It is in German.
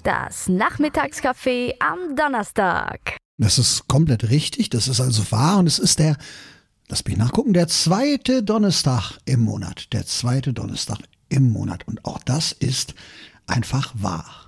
Das Nachmittagscafé am Donnerstag. Das ist komplett richtig, das ist also wahr und es ist lass mich nachgucken, der zweite Donnerstag im Monat. Der zweite Donnerstag im Monat. Und auch das ist einfach wahr.